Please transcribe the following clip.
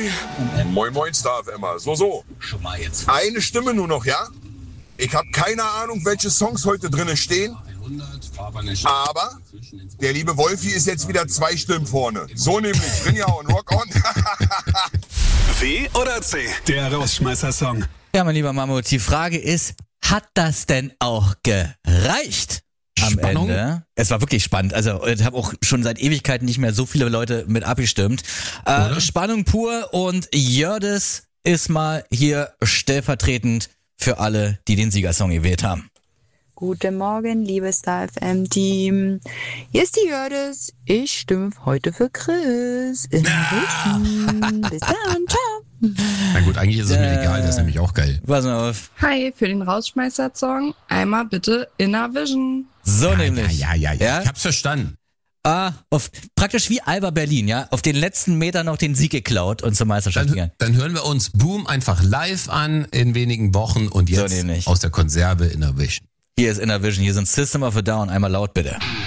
Moin Moin Star Emma. So. Eine Stimme nur noch, ja? Ich habe keine Ahnung, welche Songs heute drinnen stehen. Aber der liebe Wolfi ist jetzt wieder 2 Stimmen vorne. So nämlich. Rinja und Rock On. W oder C? Der Rausschmeißer-Song. Ja, mein lieber Mammut, die Frage ist, hat das denn auch gereicht? Am Spannung? Ende. Es war wirklich spannend. Also ich habe auch schon seit Ewigkeiten nicht mehr so viele Leute mit abgestimmt. Spannung pur und Jördis ist mal hier stellvertretend für alle, die den Siegersong gewählt haben. Guten Morgen, liebes Star FM Team. Hier ist die Jördis. Ich stimme heute für Chris. Bis dann, ciao. Na gut, eigentlich ist es mir egal, das ist nämlich auch geil. Pass mal auf. Hi, für den Rausschmeißer-Song einmal bitte Inner Vision. So nämlich. Ja. Ich hab's verstanden. Praktisch wie Alba Berlin, ja, auf den letzten Meter noch den Sieg geklaut und zur Meisterschaft gegangen. Dann hören wir uns Boom einfach live an in wenigen Wochen und jetzt aus der Konserve Inner Vision. Hier ist Inner Vision, hier sind System of a Down, einmal laut bitte.